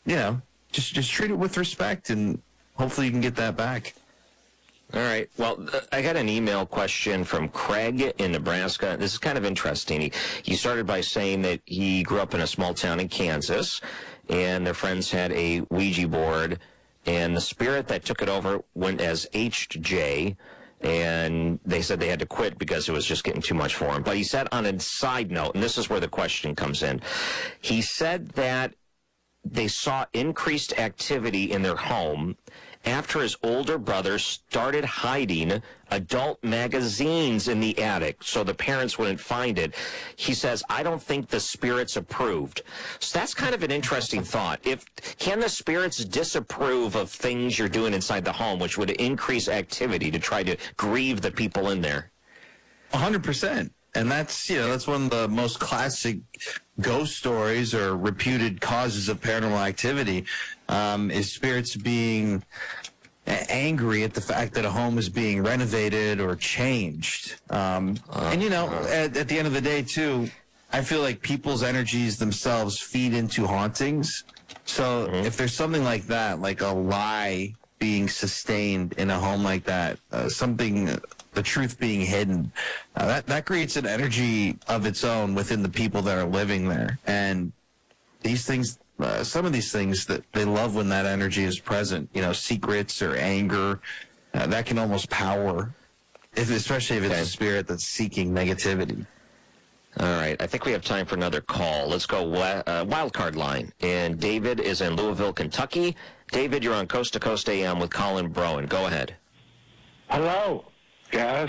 just treat it with respect, and hopefully you can get that back. All right. Well, I got an email question from Craig in Nebraska. This is kind of interesting. He started by saying that he grew up in a small town in Kansas, and their friends had a Ouija board, and the spirit that took it over went as HJ, and they said they had to quit because it was just getting too much for him. But he said on a side note, and this is where the question comes in, he said that they saw increased activity in their home after his older brother started hiding adult magazines in the attic so the parents wouldn't find it. He says, I don't think the spirits approved. So that's kind of an interesting thought. Can the spirits disapprove of things you're doing inside the home, which would increase activity to try to grieve the people in there? 100%. And that's one of the most classic ghost stories or reputed causes of paranormal activity, is spirits being angry at the fact that a home is being renovated or changed. And, at the end of the day, too, I feel like people's energies themselves feed into hauntings. So if there's something like that, like a lie being sustained in a home like that, the truth being hidden, that creates an energy of its own within the people that are living there. And these things, some of these things, that they love when that energy is present, secrets or anger, that can almost power, especially if it's a spirit that's seeking negativity. All right. I think we have time for another call. Let's go wild card line. And David is in Louisville, Kentucky. David, you're on Coast to Coast AM with Colin Broen. Go ahead. Hello, guys.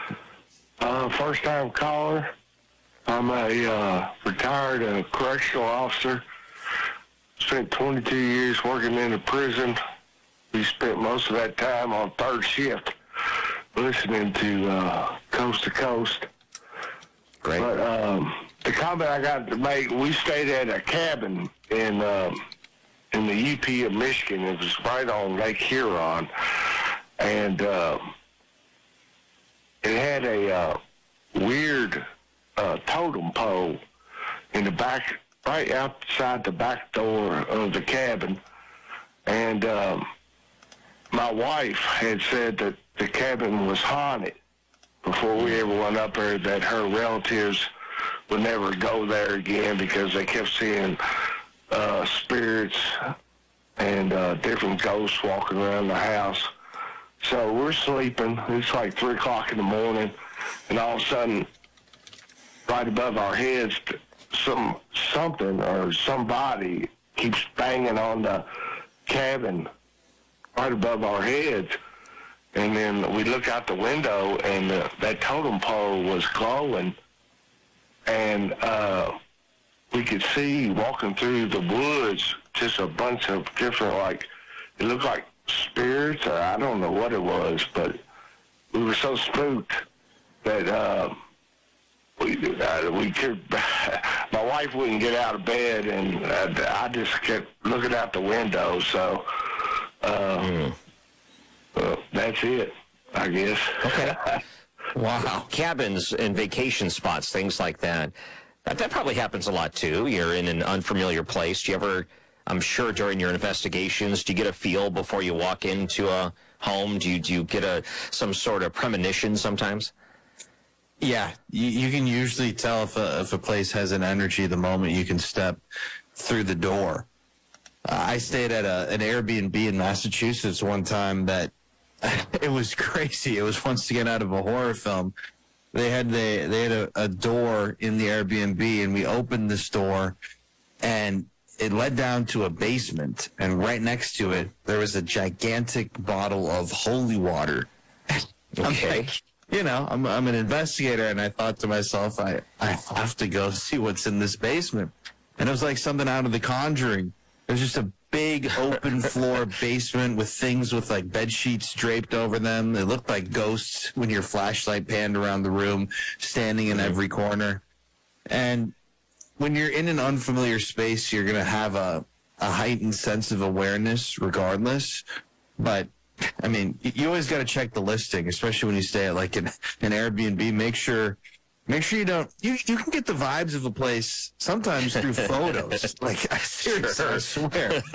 First time caller. I'm a retired correctional officer. Spent 22 years working in a prison. We spent most of that time on third shift listening to Coast to Coast. Great. But the comment I got to make, we stayed at a cabin in the UP of Michigan. It was right on Lake Huron. And it had a weird totem pole in the back, right outside the back door of the cabin. And my wife had said that the cabin was haunted before we ever went up there, that her relatives would never go there again because they kept seeing spirits and different ghosts walking around the house. So we're sleeping. It's like 3 o'clock in the morning, and all of a sudden, right above our heads, something or somebody keeps banging on the cabin right above our heads. And then we look out the window, and that totem pole was glowing, and we could see walking through the woods just a bunch of different, it looked like spirits, or I don't know what it was, but we were so spooked that we could. My wife wouldn't get out of bed, and I just kept looking out the window. So that's it, I guess. Okay. Wow. Cabins and vacation spots, things like that. That probably happens a lot, too. You're in an unfamiliar place. Do you ever, I'm sure during your investigations, do you get a feel before you walk into a home? Do you get some sort of premonition sometimes? Yeah, you can usually tell if a place has an energy the moment you can step through the door. I stayed at an Airbnb in Massachusetts one time that it was crazy. It was once again out of a horror film. They had a door in the Airbnb, and we opened this door, and it led down to a basement, and right next to it there was a gigantic bottle of holy water. Okay. I'm an investigator, and I thought to myself, I have to go see what's in this basement. And it was like something out of The Conjuring. It was just a big open floor basement with things with like bed sheets draped over them. They looked like ghosts when your flashlight panned around the room, standing in every corner. And when you're in an unfamiliar space, you're going to have a heightened sense of awareness regardless. But I mean, you always got to check the listing, especially when you stay at like an Airbnb. Make sure you don't. You can get the vibes of a place sometimes through photos. Like, seriously, I swear.